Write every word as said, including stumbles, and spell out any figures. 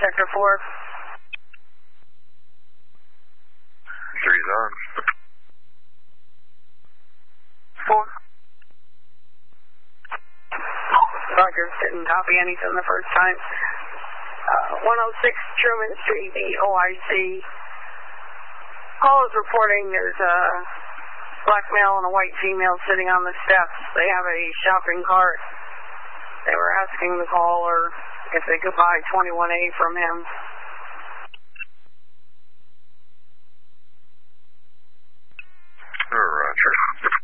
Sector four. Three's on. Four. Roger, didn't copy anything the first time. Uh, one oh six Truman Street, the O I C. Call is reporting there's a black male and a white female sitting on the steps. They have a shopping cart. They were asking the caller if they could buy twenty-one A from him.